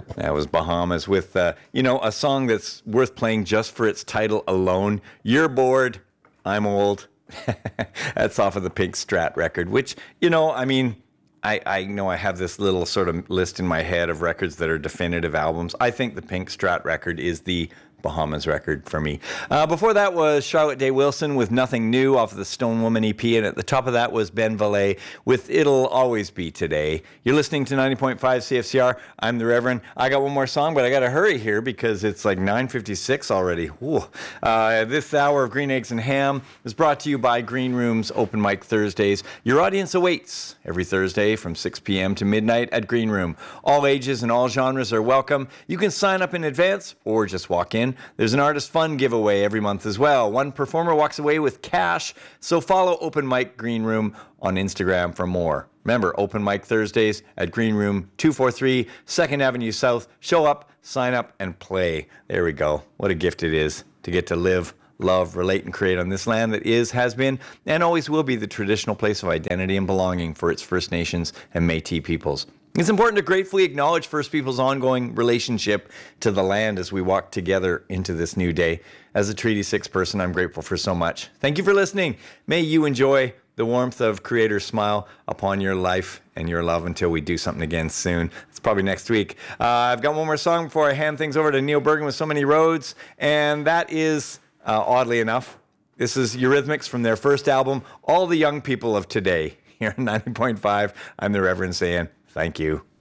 That was Bahamas with, a song that's worth playing just for its title alone. You're bored, I'm old. That's off of the Pink Strat record, which, I know I have this little sort of list in my head of records that are definitive albums. I think the Pink Strat record is the Bahamas record for me. Before that was Charlotte Day Wilson with Nothing New off of the Stone Woman EP, and at the top of that was Ben Valet with It'll Always Be Today. You're listening to 90.5 CFCR. I'm the Reverend. I got one more song, but I got to hurry here because it's like 9:56 already. This hour of Green Eggs and Ham is brought to you by Green Room's Open Mic Thursdays. Your audience awaits every Thursday from 6 p.m. to midnight at Green Room. All ages and all genres are welcome. You can sign up in advance or just walk in. There's an artist fun giveaway every month as well. One performer walks away with cash, so follow Open Mic Green Room on Instagram for more. Remember, Open Mic Thursdays at Green Room 243 2nd Avenue South. Show up, sign up, and play. There we go. What a gift it is to get to live, love, relate, and create on this land that is, has been, and always will be the traditional place of identity and belonging for its First Nations and Métis peoples. It's important to gratefully acknowledge First Peoples' ongoing relationship to the land as we walk together into this new day. As a Treaty 6 person, I'm grateful for so much. Thank you for listening. May you enjoy the warmth of Creator's smile upon your life and your love until we do something again soon. It's probably next week. I've got one more song before I hand things over to Neil Bergen with So Many Roads, and that is, oddly enough, this is Eurythmics from their first album, All the Young People of Today. Here on 90.5, I'm the Reverend saying thank you.